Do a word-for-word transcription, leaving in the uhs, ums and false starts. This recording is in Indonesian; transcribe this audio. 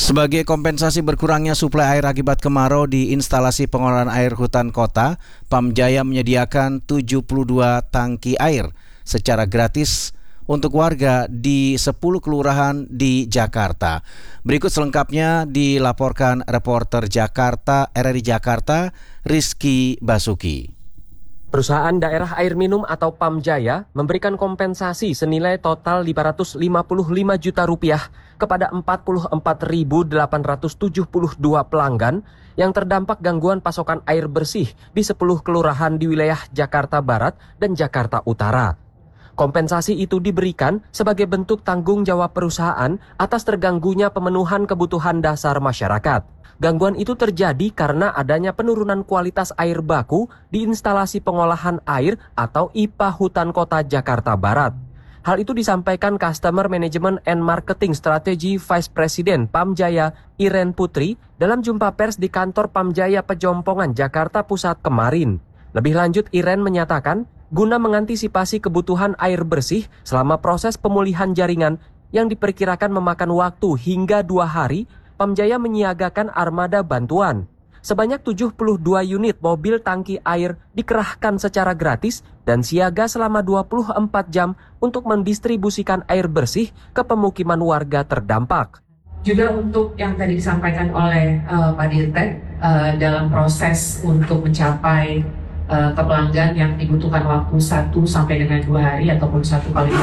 Sebagai kompensasi berkurangnya suplai air akibat kemarau di instalasi pengolahan air hutan kota, Pamjaya menyediakan tujuh puluh dua tangki air secara gratis untuk warga di sepuluh kelurahan di Jakarta. Berikut selengkapnya dilaporkan reporter Jakarta R R I Jakarta, Rizky Basuki. Perusahaan Daerah Air Minum atau Pamjaya memberikan kompensasi senilai total lima ratus lima puluh lima juta rupiah kepada empat puluh empat ribu delapan ratus tujuh puluh dua pelanggan yang terdampak gangguan pasokan air bersih di sepuluh kelurahan di wilayah Jakarta Barat dan Jakarta Utara. Kompensasi itu diberikan sebagai bentuk tanggung jawab perusahaan atas terganggunya pemenuhan kebutuhan dasar masyarakat. Gangguan itu terjadi karena adanya penurunan kualitas air baku di instalasi pengolahan air atau I P A Hutan Kota Jakarta Barat. Hal itu disampaikan Customer Management and Marketing Strategy Vice President Pamjaya, Iren Putri, dalam jumpa pers di kantor Pamjaya Pejompongan, Jakarta Pusat kemarin. Lebih lanjut, Iren menyatakan, guna mengantisipasi kebutuhan air bersih selama proses pemulihan jaringan yang diperkirakan memakan waktu hingga dua hari, Pamjaya menyiagakan armada bantuan. Sebanyak tujuh puluh dua unit mobil tangki air dikerahkan secara gratis dan siaga selama dua puluh empat jam untuk mendistribusikan air bersih ke pemukiman warga terdampak. Juga untuk yang tadi disampaikan oleh uh, Pak Dirtek, uh, dalam proses untuk mencapai uh, ke pelanggan yang dibutuhkan waktu satu sampai dengan dua hari ataupun satu kali